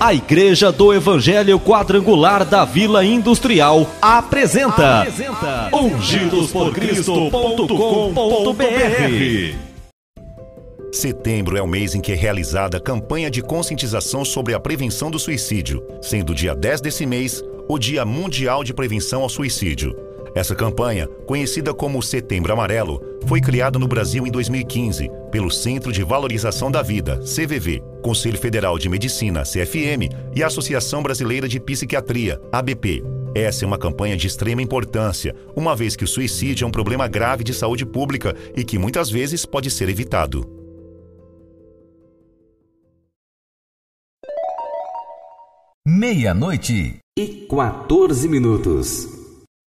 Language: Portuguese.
A Igreja do Evangelho Quadrangular da Vila Industrial apresenta ungidosporcristo.com.br. Setembro é o mês em que é realizada a campanha de conscientização sobre a prevenção do suicídio, sendo o dia 10 desse mês o Dia Mundial de Prevenção ao Suicídio. Essa campanha, conhecida como Setembro Amarelo, foi criada no Brasil em 2015 pelo Centro de Valorização da Vida, CVV, Conselho Federal de Medicina, CFM, e a Associação Brasileira de Psiquiatria, ABP. Essa é uma campanha de extrema importância, uma vez que o suicídio é um problema grave de saúde pública e que muitas vezes pode ser evitado. Meia-noite e 14 minutos.